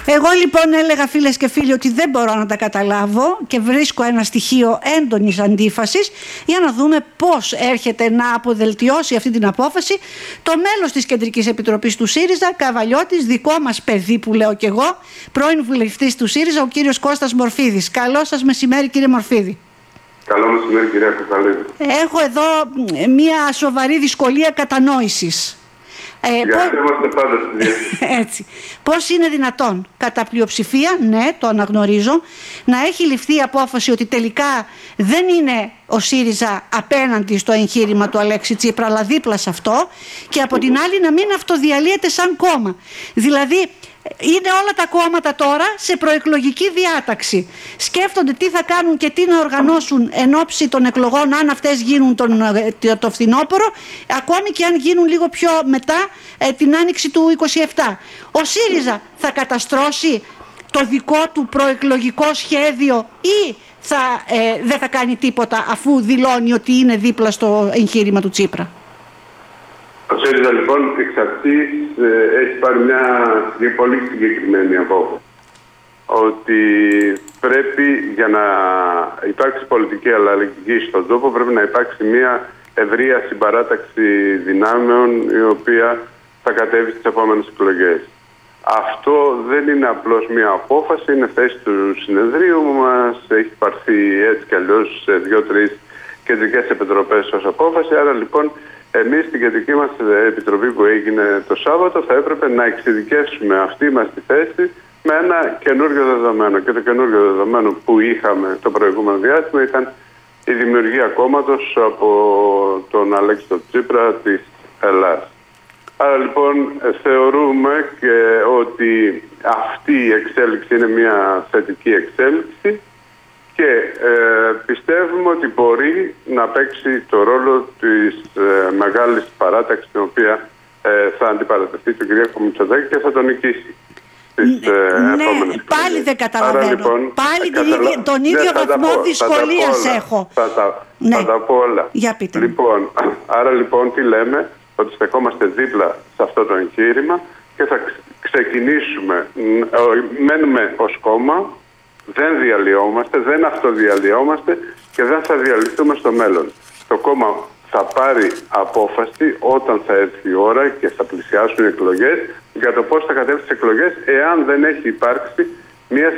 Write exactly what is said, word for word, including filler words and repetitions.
Εγώ λοιπόν έλεγα, φίλες και φίλοι, ότι δεν μπορώ να τα καταλάβω και βρίσκω ένα στοιχείο έντονης αντίφασης για να δούμε πώς έρχεται να αποδελτιώσει αυτή την απόφαση το μέλος της Κεντρικής Επιτροπής του ΣΥΡΙΖΑ, Καβαλιώτης, δικό μας παιδί που λέω κι εγώ, πρώην βουλευτής του ΣΥΡΙΖΑ, ο κύριος Κώστας Μορφίδης. Καλό σας μεσημέρι, κύριε Μορφίδη. Καλό μεσημέρι, κυρία Κουφαλίδη. Έχω εδώ μια σοβαρή δυσκολία κατανόησης. Ε, πώς... είμαστε πάντα στη διεύθυνση. Έτσι. Πώς είναι δυνατόν κατά πλειοψηφία, ναι, το αναγνωρίζω, να έχει ληφθεί η απόφαση ότι τελικά δεν είναι ο ΣΥΡΙΖΑ απέναντι στο εγχείρημα του Αλέξη Τσίπρα, αλλά δίπλα σε αυτό, και από την άλλη να μην αυτοδιαλύεται σαν κόμμα. Δηλαδή, είναι όλα τα κόμματα τώρα σε προεκλογική διάταξη. Σκέφτονται τι θα κάνουν και τι να οργανώσουν εν ώψη των εκλογών, αν αυτές γίνουν τον, το φθινόπωρο, ακόμη και αν γίνουν λίγο πιο μετά, ε, την άνοιξη του είκοσι επτά. Ο ΣΥΡΙΖΑ θα καταστρώσει το δικό του προεκλογικό σχέδιο ή θα, ε, δεν θα κάνει τίποτα αφού δηλώνει ότι είναι δίπλα στο εγχείρημα του Τσίπρα? Ο ΣΥΡΙΖΑ λοιπόν εξ αρχής ε, έχει πάρει μια πολύ συγκεκριμένη απόφαση. Ότι πρέπει, για να υπάρξει πολιτική αλλαγή στον τόπο, πρέπει να υπάρξει μια ευρεία συμπαράταξη δυνάμεων η οποία θα κατέβει στις επόμενες εκλογές. Αυτό δεν είναι απλώς μια απόφαση, είναι θέση του συνεδρίου μας, έχει πάρθει έτσι κι αλλιώς σε δύο-τρεις κεντρικές επιτροπές ως απόφαση, άρα λοιπόν εμείς στην κεντρική μας επιτροπή που έγινε το Σάββατο θα έπρεπε να εξειδικεύσουμε αυτή μας τη θέση με ένα καινούριο δεδομένο. Και το καινούριο δεδομένο που είχαμε το προηγούμενο διάστημα ήταν η δημιουργία κόμματος από τον Αλέξη Τσίπρα της Ελλάδας. Άρα λοιπόν θεωρούμε και ότι αυτή η εξέλιξη είναι μια θετική εξέλιξη και ε, πιστεύουμε ότι μπορεί να παίξει το ρόλο της ε, μεγάλης παράταξης, την οποία ε, θα αντιπαρατευτεί τον Κυριάκο Μητσοτάκη και θα τον νικήσει στις ε, ναι, επόμενες πάλι εκλογές. δεν καταλαβαίνω. Άρα, λοιπόν, πάλι καταλα... τον ίδιο ναι, βαθμό δυσκολίας έχω. Θα τα, ναι. θα τα πω όλα. Για πείτε. Λοιπόν, άρα λοιπόν τι λέμε? Ότι στεκόμαστε δίπλα σε αυτό το εγχείρημα και θα ξεκινήσουμε, μένουμε ως κόμμα, δεν διαλυόμαστε, δεν αυτοδιαλυόμαστε και δεν θα διαλυθούμε στο μέλλον. Το κόμμα θα πάρει απόφαση όταν θα έρθει η ώρα και θα πλησιάσουν οι εκλογές για το πώς θα κατέβει στις εκλογές, εάν δεν έχει υπάρξει μια